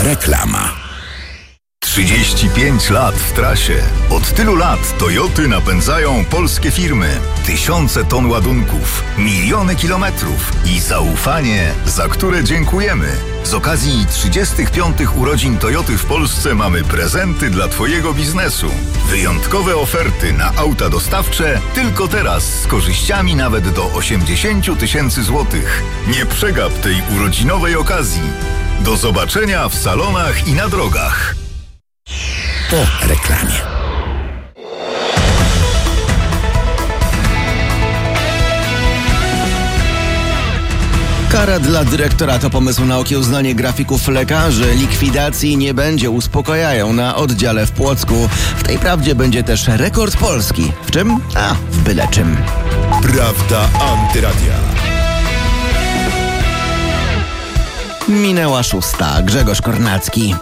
Reklama. 35 lat w trasie. Od tylu lat Toyoty napędzają polskie firmy. Tysiące ton ładunków, miliony kilometrów i zaufanie, za które dziękujemy. Z okazji 35 urodzin Toyoty w Polsce mamy prezenty dla Twojego biznesu. Wyjątkowe oferty na auta dostawcze tylko teraz z korzyściami nawet do 80 000 złotych. Nie przegap tej urodzinowej okazji. Do zobaczenia w salonach i na drogach. Po reklamie. Kara dla dyrektora to pomysł na okiełznanie grafików lekarzy. Likwidacji nie będzie, uspokajają na oddziale w Płocku. W tej prawdzie będzie też rekord Polski. W czym? W byle czym. Prawda Antyradia. Minęła 6. Grzegorz Kornacki.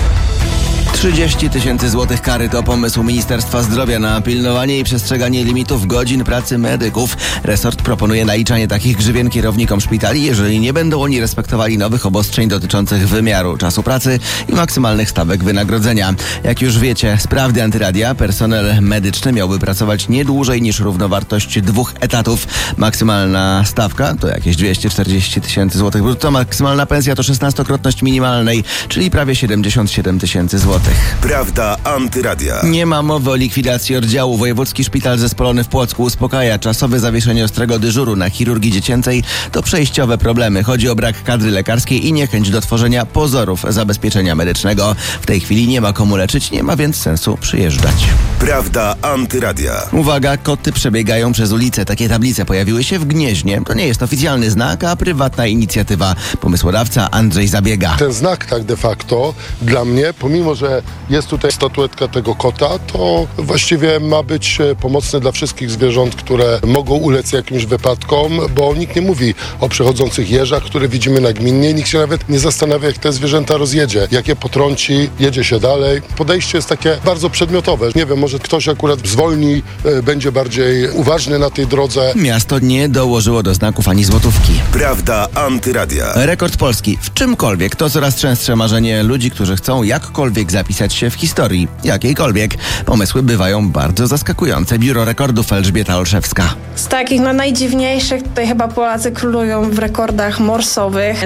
30 000 złotych kary to pomysł Ministerstwa Zdrowia na pilnowanie i przestrzeganie limitów godzin pracy medyków. Resort proponuje naliczanie takich grzywien kierownikom szpitali, jeżeli nie będą oni respektowali nowych obostrzeń dotyczących wymiaru czasu pracy i maksymalnych stawek wynagrodzenia. Jak już wiecie, z Prawdy Antyradia personel medyczny miałby pracować nie dłużej niż równowartość 2 etatów. Maksymalna stawka to jakieś 240 000 złotych brutto. Maksymalna pensja to 16-krotność minimalnej, czyli prawie 77 000 złotych. Prawda Antyradia. Nie ma mowy o likwidacji oddziału. Wojewódzki Szpital Zespolony w Płocku uspokaja. Czasowe zawieszenie ostrego dyżuru na chirurgii dziecięcej to przejściowe problemy. Chodzi o brak kadry lekarskiej i niechęć do tworzenia pozorów zabezpieczenia medycznego. W tej chwili nie ma komu leczyć, nie ma więc sensu przyjeżdżać. Prawda Antyradia. Uwaga, koty przebiegają przez ulicę. Takie tablice pojawiły się w Gnieźnie. To nie jest oficjalny znak, a prywatna inicjatywa. Pomysłodawca Andrzej Zabiega. Ten znak tak de facto dla mnie, pomimo że jest tutaj statuetka tego kota, to właściwie ma być pomocny dla wszystkich zwierząt, które mogą ulec jakimś wypadkom, bo nikt nie mówi o przechodzących jeżach, które widzimy nagminnie. Nikt się nawet nie zastanawia, jak te zwierzęta rozjedzie, jak je potrąci, jedzie się dalej. Podejście jest takie bardzo przedmiotowe. Nie wiem, może ktoś akurat zwolni, będzie bardziej uważny na tej drodze. Miasto nie dołożyło do znaków ani złotówki. Prawda Antyradia. Rekord Polski w czymkolwiek to coraz częstsze marzenie ludzi, którzy chcą jakkolwiek zapisać się w historii, jakiejkolwiek. Pomysły bywają bardzo zaskakujące. Biuro Rekordów Elżbieta Olszewska. Z takich najdziwniejszych tutaj chyba Polacy królują w rekordach morsowych.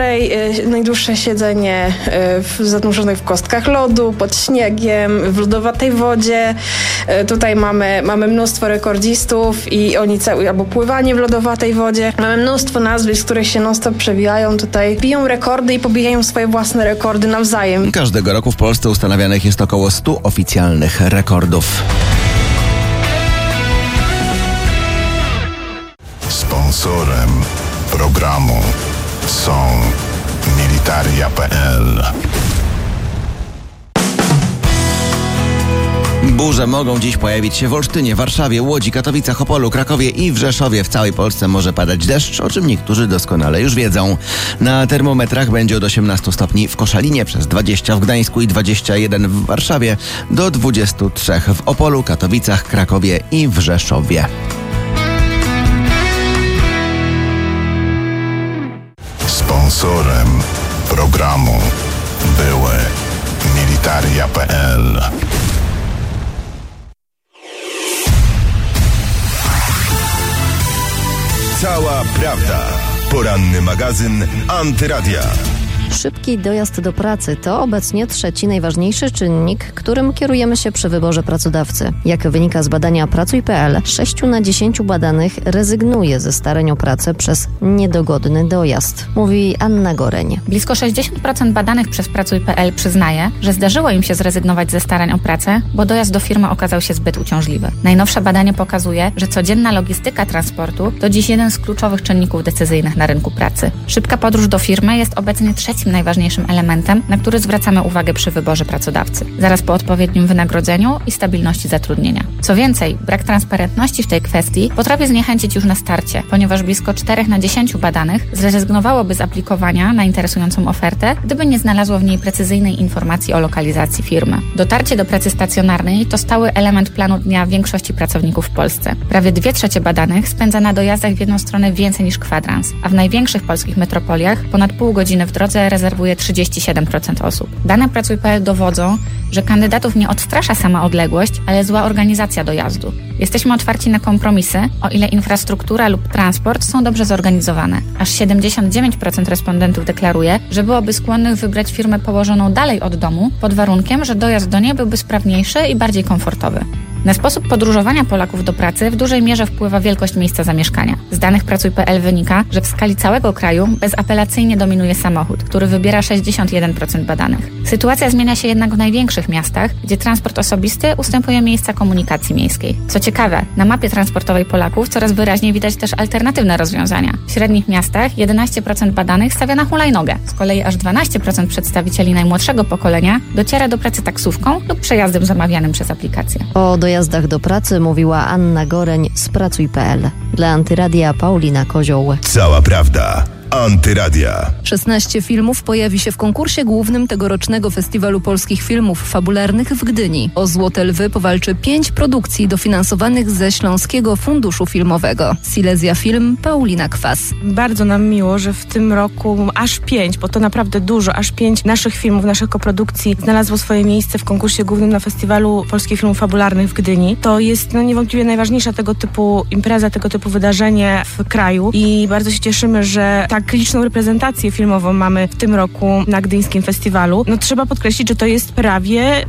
Najdłuższe siedzenie zanurzonych w kostkach lodu, pod śniegiem, w lodowatej wodzie. Tutaj mamy mnóstwo rekordzistów i oni albo pływanie w lodowatej wodzie. Mamy mnóstwo nazwisk, których się non-stop przewijają. Tutaj biją rekordy i pobijają swoje własne rekordy nawzajem. Każdego roku w Polsce ustanawianych jest około 100 oficjalnych rekordów. Sponsorem programu są Militaria.pl. Burze mogą dziś pojawić się w Olsztynie, Warszawie, Łodzi, Katowicach, Opolu, Krakowie i w Rzeszowie. W całej Polsce może padać deszcz, o czym niektórzy doskonale już wiedzą. Na termometrach będzie od 18 stopni w Koszalinie, przez 20 w Gdańsku i 21 w Warszawie, do 23 w Opolu, Katowicach, Krakowie i w Rzeszowie. Sponsorem programu były Militaria.pl. Cała prawda. Poranny magazyn Antyradia. Szybki dojazd do pracy to obecnie trzeci najważniejszy czynnik, którym kierujemy się przy wyborze pracodawcy. Jak wynika z badania Pracuj.pl, 6 na 10 badanych rezygnuje ze starań o pracę przez niedogodny dojazd, mówi Anna Goreń. Blisko 60% badanych przez Pracuj.pl przyznaje, że zdarzyło im się zrezygnować ze starań o pracę, bo dojazd do firmy okazał się zbyt uciążliwy. Najnowsze badanie pokazuje, że codzienna logistyka transportu to dziś jeden z kluczowych czynników decyzyjnych na rynku pracy. Szybka podróż do firmy jest obecnie trzecim najważniejszym elementem, na który zwracamy uwagę przy wyborze pracodawcy, zaraz po odpowiednim wynagrodzeniu i stabilności zatrudnienia. Co więcej, brak transparentności w tej kwestii potrafi zniechęcić już na starcie, ponieważ blisko 4 na 10 badanych zrezygnowałoby z aplikowania na interesującą ofertę, gdyby nie znalazło w niej precyzyjnej informacji o lokalizacji firmy. Dotarcie do pracy stacjonarnej to stały element planu dnia większości pracowników w Polsce. Prawie 2/3 badanych spędza na dojazdach w jedną stronę więcej niż kwadrans, a w największych polskich metropoliach ponad pół godziny w drodze miejsce rezerwuje 37% osób. Dane Pracuj.pl dowodzą, że kandydatów nie odstrasza sama odległość, ale zła organizacja dojazdu. Jesteśmy otwarci na kompromisy, o ile infrastruktura lub transport są dobrze zorganizowane. Aż 79% respondentów deklaruje, że byłoby skłonnych wybrać firmę położoną dalej od domu, pod warunkiem, że dojazd do niej byłby sprawniejszy i bardziej komfortowy. Na sposób podróżowania Polaków do pracy w dużej mierze wpływa wielkość miejsca zamieszkania. Z danych Pracuj.pl wynika, że w skali całego kraju bezapelacyjnie dominuje samochód, który wybiera 61% badanych. Sytuacja zmienia się jednak w największych miastach, gdzie transport osobisty ustępuje miejsca komunikacji miejskiej. Co ciekawe, na mapie transportowej Polaków coraz wyraźniej widać też alternatywne rozwiązania. W średnich miastach 11% badanych stawia na hulajnogę. Z kolei aż 12% przedstawicieli najmłodszego pokolenia dociera do pracy taksówką lub przejazdem zamawianym przez aplikację. O dojazdach do pracy mówiła Anna Goreń z Pracuj.pl. Dla Antyradia Paulina Kozioł. Cała prawda. Antyradia. 16 filmów pojawi się w konkursie głównym tegorocznego Festiwalu Polskich Filmów Fabularnych w Gdyni. O Złote Lwy powalczy 5 produkcji dofinansowanych ze Śląskiego Funduszu Filmowego. Silesia Film, Paulina Kwas. Bardzo nam miło, że w tym roku aż 5, bo to naprawdę dużo, aż 5 naszych filmów, naszych koprodukcji znalazło swoje miejsce w konkursie głównym na Festiwalu Polskich Filmów Fabularnych w Gdyni. To jest niewątpliwie najważniejsza tego typu impreza, tego typu wydarzenie w kraju i bardzo się cieszymy, że tak liczną reprezentację filmową mamy w tym roku na Gdyńskim Festiwalu. Trzeba podkreślić, że to jest prawie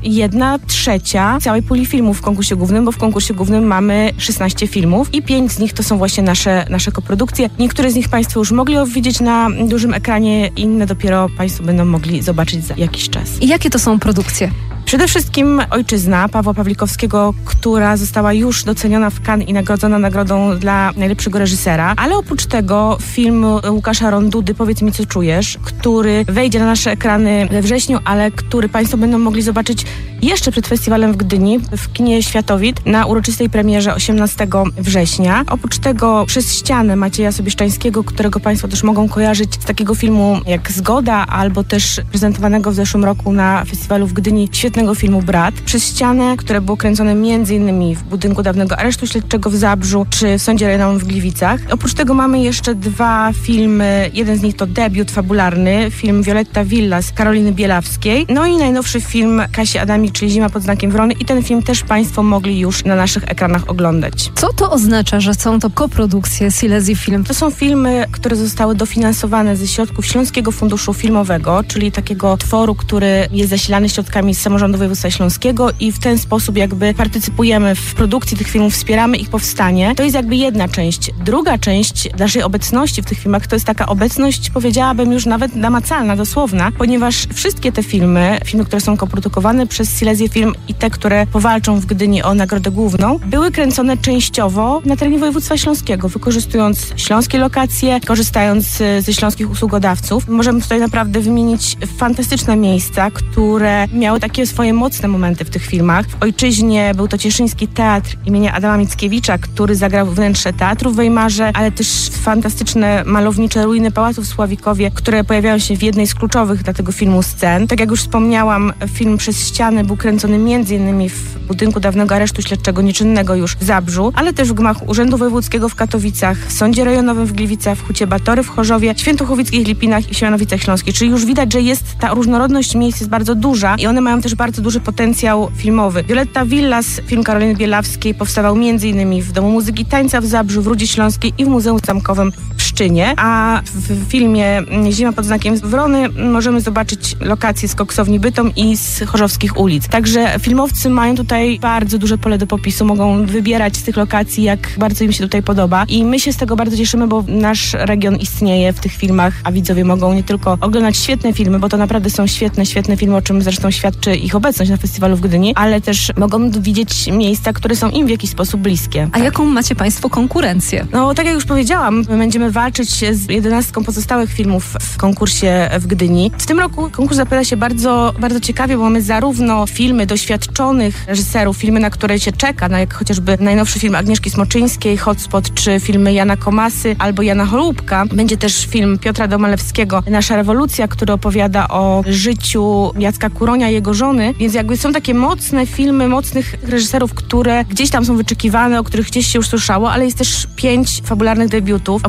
1/3 całej puli filmów w konkursie głównym, bo w konkursie głównym mamy 16 filmów i 5 z nich to są właśnie nasze koprodukcje. Niektóre z nich Państwo już mogli widzieć na dużym ekranie, inne dopiero Państwo będą mogli zobaczyć za jakiś czas. I jakie to są produkcje? Przede wszystkim Ojczyzna Pawła Pawlikowskiego, która została już doceniona w Cannes i nagrodzona nagrodą dla najlepszego reżysera, ale oprócz tego film Łukasza Rondudy Powiedz mi co czujesz, który wejdzie na nasze ekrany we wrześniu, ale który Państwo będą mogli zobaczyć jeszcze przed festiwalem w Gdyni w kinie Światowid na uroczystej premierze 18 września. Oprócz tego Przez ścianę Macieja Sobieszczańskiego, którego Państwo też mogą kojarzyć z takiego filmu jak Zgoda, albo też prezentowanego w zeszłym roku na festiwalu w Gdyni świetnego filmu Brat. Przez ścianę, które było kręcone m.in. w budynku dawnego aresztu śledczego w Zabrzu czy w Sądzie Rejonowym w Gliwicach. Oprócz tego mamy jeszcze 2 filmy. Jeden z nich to debiut fabularny, film Violetta Villas Karoliny Bielawskiej. No i najnowszy film Kasi Adamik, czyli Zima pod znakiem wrony, i ten film też Państwo mogli już na naszych ekranach oglądać. Co to oznacza, że są to koprodukcje Silesia Film? To są filmy, które zostały dofinansowane ze środków Śląskiego Funduszu Filmowego, czyli takiego tworu, który jest zasilany środkami z samorządu województwa śląskiego i w ten sposób jakby partycypujemy w produkcji tych filmów, wspieramy ich powstanie. To jest jakby jedna część. Druga część naszej obecności w tych filmach to jest taka obecność, powiedziałabym już nawet namacalna, dosłowna, ponieważ wszystkie te filmy, które są koprodukowane przez Silesię Film i te, które powalczą w Gdyni o nagrodę główną, były kręcone częściowo na terenie województwa śląskiego, wykorzystując śląskie lokacje, korzystając ze śląskich usługodawców. Możemy tutaj naprawdę wymienić fantastyczne miejsca, które miały takie swoje mocne momenty w tych filmach. W Ojczyźnie był to Cieszyński Teatr imienia Adama Mickiewicza, który zagrał wnętrze teatru w Weimarze, ale też fantastyczne, malownicze ruiny Pałacu w Sławikowie, które pojawiają się w jednej z kluczowych dla tego filmu scen. Tak jak już wspomniałam, film Przez ścianę był kręcony m.in. w budynku dawnego aresztu śledczego nieczynnego już w Zabrzu, ale też w gmachu Urzędu Wojewódzkiego w Katowicach, w Sądzie Rejonowym w Gliwicach, w Hucie Batory w Chorzowie, Świętochowickich Lipinach i Siemianowicach Śląskich. Czyli już widać, że jest ta różnorodność miejsc jest bardzo duża i one mają też bardzo duży potencjał filmowy. Violetta Villas, film Karoliny Bielawskiej, powstawał m.in. w Domu Muzyki i Tańca w Zabrzu, w Rudzie Śląskiej i w Muzeum Zamkowym w Pszczynie, a w filmie Zima pod znakiem wrony możemy zobaczyć lokacje z Koksowni Bytom i z chorzowskich ulic. Także filmowcy mają tutaj bardzo duże pole do popisu, mogą wybierać z tych lokacji, jak bardzo im się tutaj podoba i my się z tego bardzo cieszymy, bo nasz region istnieje w tych filmach, a widzowie mogą nie tylko oglądać świetne filmy, bo to naprawdę są świetne filmy, o czym zresztą świadczy ich obecność na festiwalu w Gdyni, ale też mogą widzieć miejsca, które są im w jakiś sposób bliskie. A jaką macie Państwo konkurencję? Tak jak już powiedziałam, my będziemy walczyć z 11 pozostałych filmów w konkursie w Gdyni. W tym roku konkurs zapowiada się bardzo, bardzo ciekawie, bo mamy zarówno filmy doświadczonych reżyserów, filmy, na które się czeka, jak chociażby najnowszy film Agnieszki Smoczyńskiej, Hotspot, czy filmy Jana Komasy albo Jana Holubka. Będzie też film Piotra Domalewskiego, Nasza rewolucja, który opowiada o życiu Jacka Kuronia i jego żony, więc jakby są takie mocne filmy, mocnych reżyserów, które gdzieś tam są wyczekiwane, o których gdzieś się już słyszało, ale jest też 5 fabularnych debiutów. Oprócz tego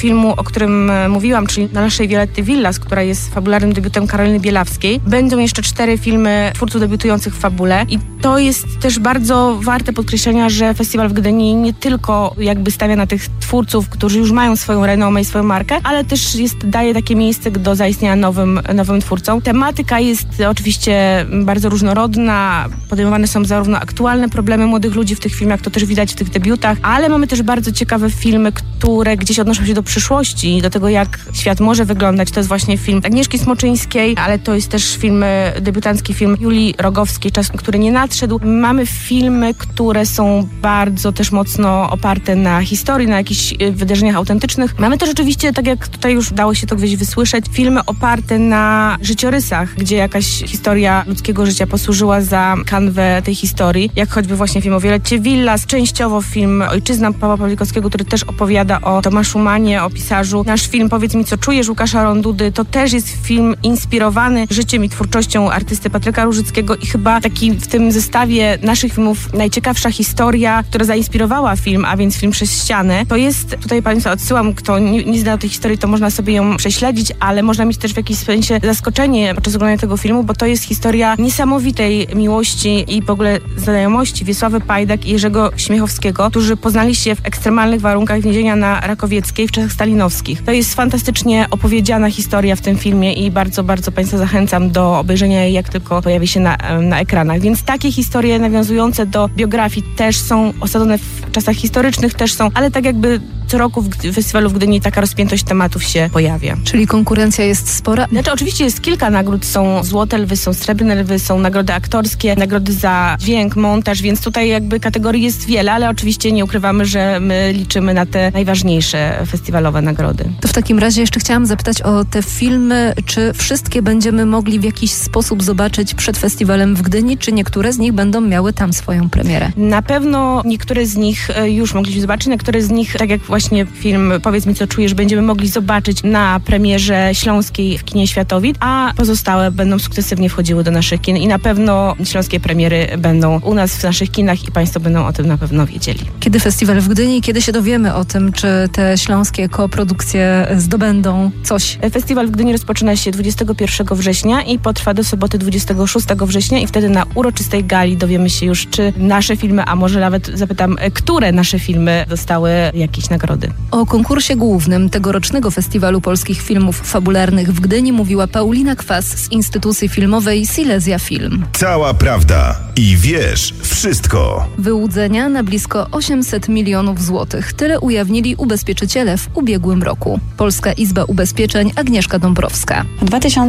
filmu, o którym mówiłam, czyli Na naszej Violetty Villas, która jest fabularnym debiutem Karoliny Bielawskiej, będą jeszcze 4 filmy twórców debiutujących w fabule i to jest też bardzo warte podkreślenia, że festiwal w Gdyni nie tylko jakby stawia na tych twórców, którzy już mają swoją renomę i swoją markę, ale też daje takie miejsce do zaistnienia nowym twórcom. Tematyka jest oczywiście bardzo różnorodna, podejmowane są zarówno aktualne problemy młodych ludzi w tych filmach, to też widać w tych debiutach, ale mamy też bardzo ciekawe filmy, które gdzieś odnoszą się do przyszłości, do tego, jak świat może wyglądać. To jest właśnie film Agnieszki Smoczyńskiej, ale to jest też debiutancki film Julii Rogowskiej, Czas, który nie nadszedł. Mamy filmy, które są bardzo też mocno oparte na historii, na jakichś wydarzeniach autentycznych. Mamy też oczywiście, tak jak tutaj już dało się to gdzieś wysłyszeć, filmy oparte na życiorysach, gdzie jakaś historia ludzkiego życia posłużyła za kanwę tej historii, jak choćby właśnie film o Violetcie Villas, częściowo film Ojczyzna Pawła Pawlikowskiego, który też opowiada o Tomaszu Mannie, o pisarzu. Nasz film Powiedz mi, co czujesz, Łukasza Rondudy, to też jest film inspirowany życiem i twórczością artysty Patryka Różyckiego i chyba taki w tym zestawie naszych filmów najciekawsza historia, która zainspirowała film, a więc film Przez ścianę. To jest, tutaj Państwa odsyłam, kto nie zna tej historii, to można sobie ją prześledzić, ale można mieć też w jakimś sensie zaskoczenie podczas oglądania tego filmu, bo to jest historia niesamowitej miłości i w ogóle znajomości Wiesławy Pajdak i Jerzego Śmiechowskiego, którzy poznali się w ekstremalnych warunkach więzienia na Rakowieckiej w czasach stalinowskich. To jest fantastycznie opowiedziana historia w tym filmie i bardzo, bardzo Państwa zachęcam do obejrzenia jej, jak tylko pojawi się na ekranach. Więc takie historie nawiązujące do biografii też są osadzone w czasach historycznych, też są, ale tak jakby co roku w festiwalu w Gdyni taka rozpiętość tematów się pojawia. Czyli konkurencja jest spora? Znaczy oczywiście jest kilka nagród, są złote lwy, są srebrne lwy, są nagrody aktorskie, nagrody za dźwięk, montaż, więc tutaj jakby kategorii jest wiele, ale oczywiście nie ukrywamy, że my liczymy na te najważniejsze festiwalowe nagrody. To w takim razie jeszcze chciałam zapytać o te filmy, czy wszystkie będziemy mogli w jakiś sposób zobaczyć przed festiwalem w Gdyni, czy niektóre z nich będą miały tam swoją premierę? Na pewno niektóre z nich już mogliśmy zobaczyć, niektóre z nich, tak jak właśnie film Powiedz mi, co czujesz, będziemy mogli zobaczyć na premierze śląskiej w kinie Światowit, a pozostałe będą sukcesywnie wchodziły do naszych kin i na pewno śląskie premiery będą u nas w naszych kinach i Państwo będą o tym na pewno wiedzieli. Kiedy festiwal w Gdyni, kiedy się dowiemy o tym, czy te śląskie koprodukcje zdobędą coś? Festiwal w Gdyni rozpoczyna się 21 września i potrwa do soboty 26 września i wtedy na uroczystej gali dowiemy się już, czy nasze filmy, a może nawet zapytam, które nasze filmy dostały jakieś nagrody. O konkursie głównym tegorocznego Festiwalu Polskich Filmów Fabularnych w Gdyni mówiła Paulina Kwas z instytucji filmowej Silesia Film. Cała prawda i wiesz wszystko. Wyłudzenia na blisko 800 milionów złotych. Tyle ujawnili ubezpieczyciele w ubiegłym roku. Polska Izba Ubezpieczeń Agnieszka Dąbrowska. W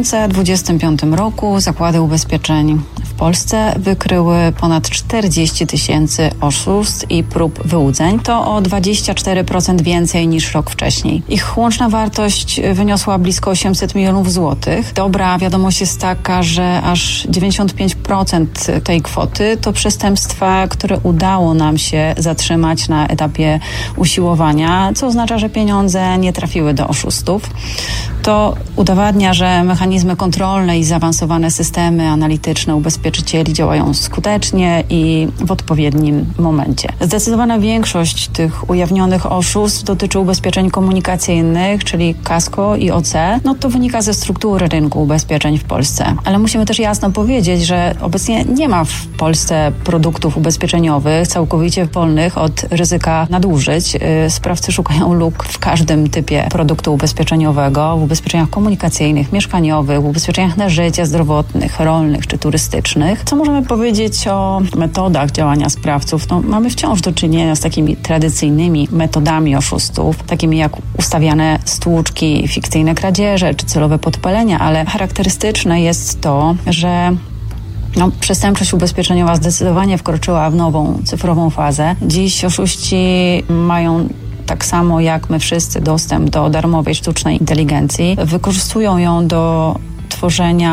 2025 roku zakłady ubezpieczeń w Polsce wykryły ponad 40 000 oszustw i prób wyłudzeń. To o 24% więcej niż rok wcześniej. Ich łączna wartość wyniosła blisko 800 milionów złotych. Dobra wiadomość jest taka, że aż 95% tej kwoty to przestępstwa, które udało nam się zatrzymać na etapie usiłowania, co oznacza, że pieniądze nie trafiły do oszustów. To udowadnia, że mechanizmy kontrolne i zaawansowane systemy analityczne ubezpieczycieli działają skutecznie i w odpowiednim momencie. Zdecydowana większość tych ujawnionych oszustw dotyczy ubezpieczeń komunikacyjnych, czyli Kasko i OC. No to wynika ze struktury rynku ubezpieczeń w Polsce. Ale musimy też jasno powiedzieć, że obecnie nie ma w Polsce produktów ubezpieczeniowych całkowicie wolnych od ryzyka nadużyć. Sprawcy szukają luk w każdym typie produktu ubezpieczeniowego, w ubezpieczeniach komunikacyjnych, mieszkaniowych, w ubezpieczeniach na życie, zdrowotnych, rolnych czy turystycznych. Co możemy powiedzieć o metodach działania sprawców? No, mamy wciąż do czynienia z takimi tradycyjnymi metodami oszustów, takimi jak ustawiane stłuczki, fikcyjne kradzieże czy celowe podpalenia, ale charakterystyczne jest to, że przestępczość ubezpieczeniowa zdecydowanie wkroczyła w nową cyfrową fazę. Dziś oszuści mają tak samo jak my wszyscy dostęp do darmowej sztucznej inteligencji. Wykorzystują ją do tworzenia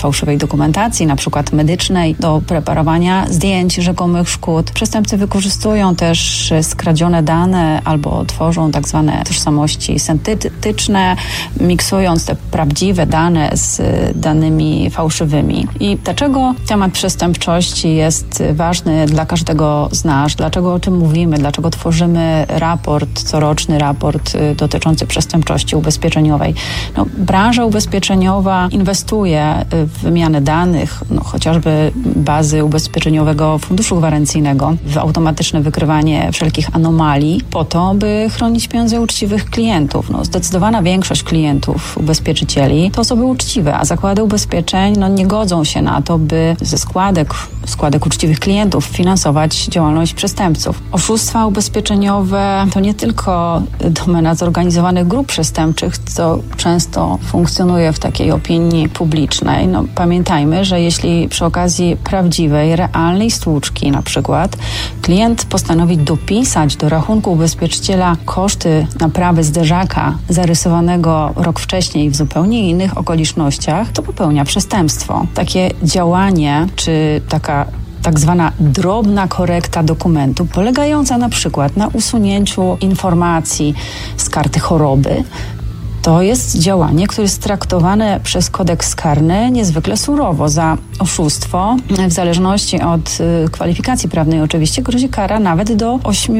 fałszywej dokumentacji, na przykład medycznej, do preparowania zdjęć rzekomych szkód. Przestępcy wykorzystują też skradzione dane albo tworzą tak zwane tożsamości syntetyczne, miksując te prawdziwe dane z danymi fałszywymi. I dlaczego temat przestępczości jest ważny dla każdego z nas? Dlaczego o tym mówimy? Dlaczego tworzymy coroczny raport dotyczący przestępczości ubezpieczeniowej? Branża ubezpieczeniowa inwestuje w wymianę danych, chociażby bazy ubezpieczeniowego funduszu gwarancyjnego, w automatyczne wykrywanie wszelkich anomalii po to, by chronić pieniądze uczciwych klientów. Zdecydowana większość klientów ubezpieczycieli to osoby uczciwe, a zakłady ubezpieczeń nie godzą się na to, by ze składek uczciwych klientów finansować działalność przestępców. Oszustwa ubezpieczeniowe to nie tylko domena zorganizowanych grup przestępczych, co często funkcjonuje w takiej opinii publicznej. Pamiętajmy, że jeśli przy okazji prawdziwej, realnej stłuczki na przykład klient postanowi dopisać do rachunku ubezpieczyciela koszty naprawy zderzaka zarysowanego rok wcześniej w zupełnie innych okolicznościach, to popełnia przestępstwo. Takie działanie, czy taka tak zwana drobna korekta dokumentu, polegająca na przykład na usunięciu informacji z karty choroby, to jest działanie, które jest traktowane przez kodeks karny niezwykle surowo. Za oszustwo, w zależności od kwalifikacji prawnej oczywiście, grozi kara nawet do 8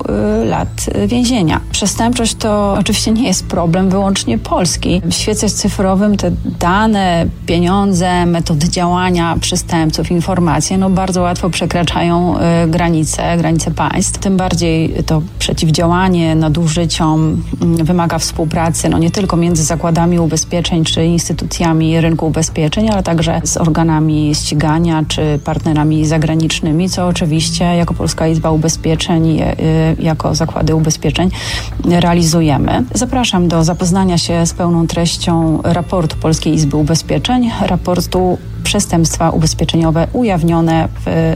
lat więzienia. Przestępczość to oczywiście nie jest problem wyłącznie polski. W świecie cyfrowym te dane, pieniądze, metody działania przestępców, informacje bardzo łatwo przekraczają granice państw. Tym bardziej to przeciwdziałanie nadużyciom wymaga współpracy, nie tylko między zakładami ubezpieczeń czy instytucjami rynku ubezpieczeń, ale także z organami ścigania czy partnerami zagranicznymi, co oczywiście jako Polska Izba Ubezpieczeń, jako zakłady ubezpieczeń realizujemy. Zapraszam do zapoznania się z pełną treścią raportu Polskiej Izby Ubezpieczeń, raportu Przestępstwa ubezpieczeniowe ujawnione w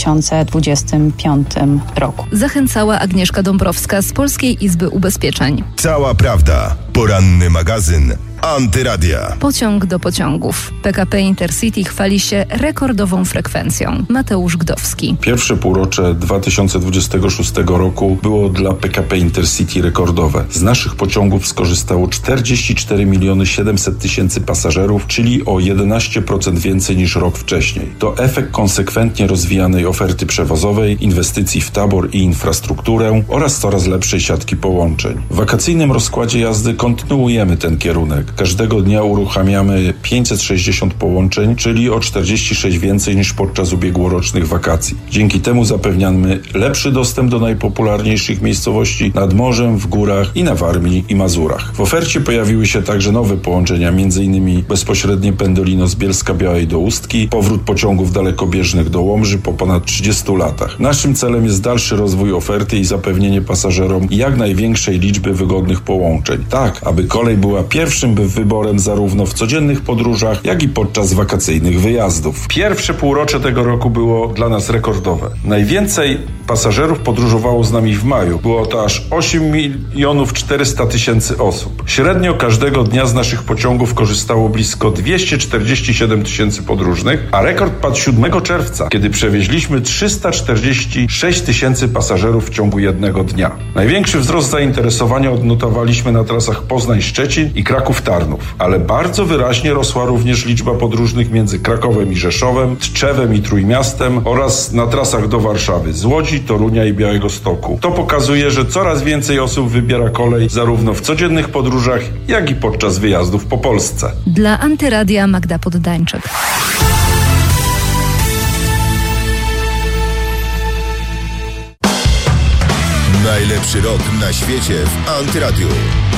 2025 roku. Zachęcała Agnieszka Dąbrowska z Polskiej Izby Ubezpieczeń. Cała prawda. Poranny magazyn Antyradia. Pociąg do pociągów. PKP Intercity chwali się rekordową frekwencją. Mateusz Gdowski. Pierwsze półrocze 2026 roku było dla PKP Intercity rekordowe. Z naszych pociągów skorzystało 44 700 000 pasażerów, czyli o 11% więcej niż rok wcześniej. To efekt konsekwentnie rozwijanej oferty przewozowej, inwestycji w tabor i infrastrukturę oraz coraz lepszej siatki połączeń. W wakacyjnym rozkładzie jazdy kontynuujemy ten kierunek. Każdego dnia uruchamiamy 560 połączeń, czyli o 46 więcej niż podczas ubiegłorocznych wakacji. Dzięki temu zapewniamy lepszy dostęp do najpopularniejszych miejscowości nad morzem, w górach i na Warmii i Mazurach. W ofercie pojawiły się także nowe połączenia, m.in. bezpośrednie Pendolino z Bielska-Białej do Ustki, powrót pociągów dalekobieżnych do Łomży po ponad 30 latach. Naszym celem jest dalszy rozwój oferty i zapewnienie pasażerom jak największej liczby wygodnych połączeń. Tak, aby kolej była pierwszym wyborem zarówno w codziennych podróżach, jak i podczas wakacyjnych wyjazdów. Pierwsze półrocze tego roku było dla nas rekordowe. Najwięcej pasażerów podróżowało z nami w maju. Było to aż 8 400 000 osób. Średnio każdego dnia z naszych pociągów korzystało blisko 247 000 podróżnych, a rekord padł 7 czerwca, kiedy przewieźliśmy 346 000 pasażerów w ciągu jednego dnia. Największy wzrost zainteresowania odnotowaliśmy na trasach Poznań-Szczecin i Kraków-Tarnów, ale bardzo wyraźnie rosła również liczba podróżnych między Krakowem i Rzeszowem, Tczewem i Trójmiastem oraz na trasach do Warszawy, z Łodzi, Torunia i Białegostoku. To pokazuje, że coraz więcej osób wybiera kolej zarówno w codziennych podróżach, jak i podczas wyjazdów po Polsce. Dla Antyradia Magda Poddańczyk. Najlepszy rok na świecie w Antyradiu.